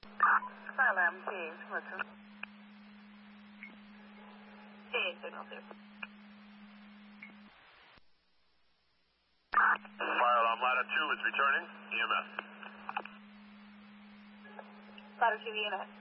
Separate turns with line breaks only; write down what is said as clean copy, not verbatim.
Fire alarm, sí, mucho. Sí, signal 2.
Fire alarm ladder 2 is returning. EMS.
Ladder 2 EMS.